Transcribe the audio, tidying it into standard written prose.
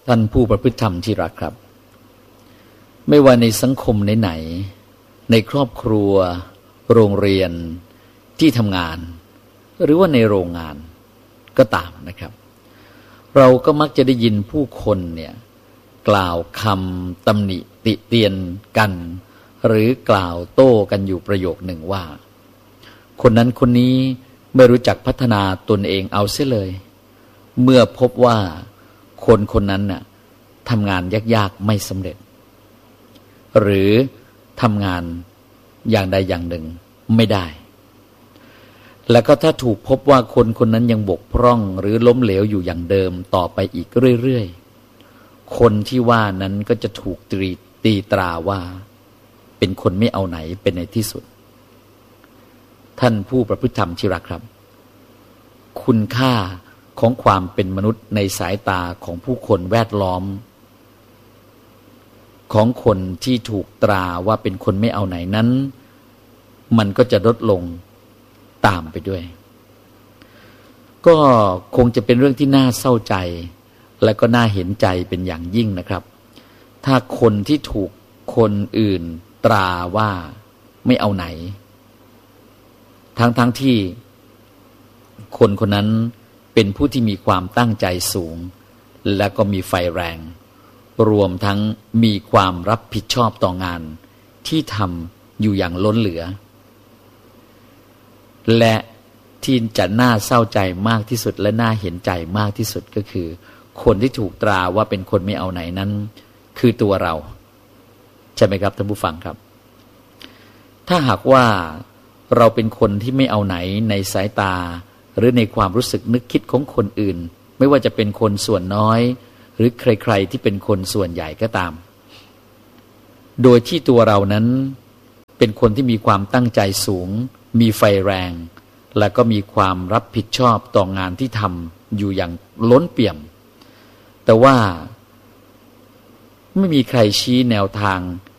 ท่านผู้ประพฤติธรรมที่รักครับไม่ว่าในสังคมไหนๆในครอบครัวโรงเรียนที่ทำงานหรือว่าในโรงงานก็ตามนะครับเราก็มักจะได้ยินผู้คนเนี่ยกล่าวคำตำหนิติเตียนกันหรือกล่าวโต้กันอยู่ประโยคหนึ่งว่าคนนั้นคนนี้ไม่รู้จักพัฒนาตนเองเอาเสียเลยเมื่อพบว่าคนคนนั้นน่ะทำงานยากๆไม่สำเร็จหรือทำงานอย่างใดอย่างหนึ่งไม่ได้แล้วก็ถ้าถูกพบว่าคนคนนั้นยังบกพร่องหรือล้มเหลวอยู่อย่างเดิมต่อไปอีกเรื่อยๆคนที่ว่านั้นก็จะถูกตีตราว่าเป็นคนไม่เอาไหนเป็นในที่สุดท่านผู้ประพฤติธรรมที่รักครับคุณค่าของความเป็นมนุษย์ในสายตาของผู้คนแวดล้อมของคนที่ถูกตราว่าเป็นคนไม่เอาไหนนั้นมันก็จะลดลงตามไปด้วยก็คงจะเป็นเรื่องที่น่าเศร้าใจและก็น่าเห็นใจเป็นอย่างยิ่งนะครับถ้าคนที่ถูกคนอื่นตราว่าไม่เอาไหนทั้งที่คนคนนั้นเป็นผู้ที่มีความตั้งใจสูงและก็มีไฟแรงรวมทั้งมีความรับผิดชอบต่องานที่ทำอยู่อย่างล้นเหลือและที่จะน่าเศร้าใจมากที่สุดและน่าเห็นใจมากที่สุดก็คือคนที่ถูกตราว่าเป็นคนไม่เอาไหนนั้นคือตัวเราใช่ไหมครับท่านผู้ฟังครับถ้าหากว่าเราเป็นคนที่ไม่เอาไหนในสายตาหรือในความรู้สึกนึกคิดของคนอื่นไม่ว่าจะเป็นคนส่วนน้อยหรือใครๆที่เป็นคนส่วนใหญ่ก็ตามโดยที่ตัวเรานั้นเป็นคนที่มีความตั้งใจสูงมีไฟแรงและก็มีความรับผิดชอบต่องานที่ทำอยู่อย่างล้นเปี่ยมแต่ว่าไม่มีใครชี้แนวทาง